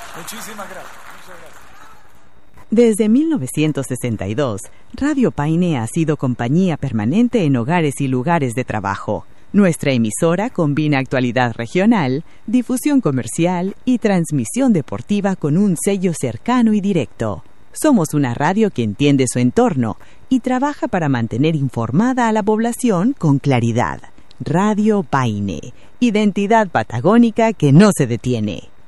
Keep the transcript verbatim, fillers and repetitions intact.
Muchísimas gracias. Muchas gracias. Desde mil novecientos sesenta y dos, Radio Paine ha sido compañía permanente en hogares y lugares de trabajo. Nuestra emisora combina actualidad regional, difusión comercial y transmisión deportiva con un sello cercano y directo. Somos una radio que entiende su entorno y trabaja para mantener informada a la población con claridad. Radio Paine, identidad patagónica que no se detiene.